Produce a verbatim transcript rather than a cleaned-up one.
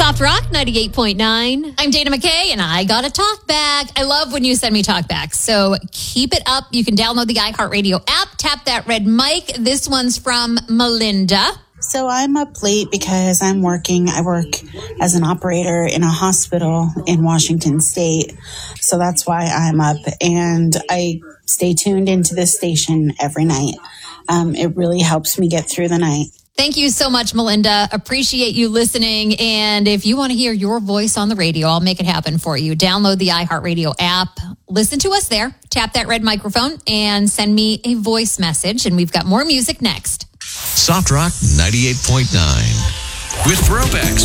Soft Rock ninety-eight point nine. I'm Dana McKay, and I got a talk back. I love when you send me talk backs, so keep it up. You can download the iHeartRadio app, tap that red mic. This one's from Melinda. So I'm up late because I'm working. I work as an operator in a hospital in Washington State. So that's why I'm up. And I stay tuned into this station every night. Um, it really helps me get through the night. Thank you so much, Melinda. Appreciate you listening. And if you want to hear your voice on the radio, I'll make it happen for you. Download the iHeartRadio app. Listen to us there. Tap that red microphone and send me a voice message. And we've got more music next. Soft Rock ninety-eight point nine with throwbacks